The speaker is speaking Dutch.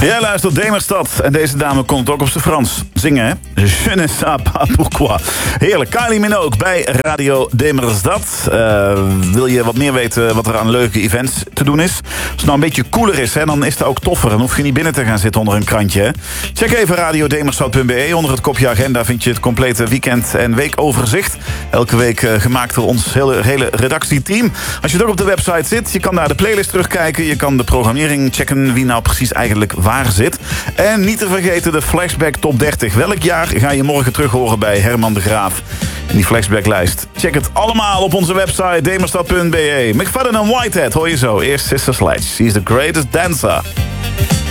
Jij luistert Demerstad en deze dame komt ook op zijn Frans. Zingen, hè? Je ne sais pas pourquoi. Heerlijk. Kylie Minogue bij Radio Demerstad. Wil je wat meer weten wat er aan leuke events te doen is? Als het nou een beetje cooler is, hè, dan is het ook toffer. Dan hoef je niet binnen te gaan zitten onder een krantje. Hè? Check even radiodemerstad.be. Onder het kopje agenda vind je het complete weekend- en weekoverzicht. Elke week gemaakt door ons hele redactieteam. Als je ook op de website zit, je kan daar de playlist terugkijken. Je kan de programmering checken wie nou precies eigenlijk waar zit. En niet te vergeten de Flashback Top 30. Welk jaar ga je morgen terug horen bij Herman de Graaf in die Flashback-lijst? Check het allemaal op onze website demerstad.be. McFadden en Whitehead hoor je zo. Eerst Sister Sledge. She's the greatest dancer.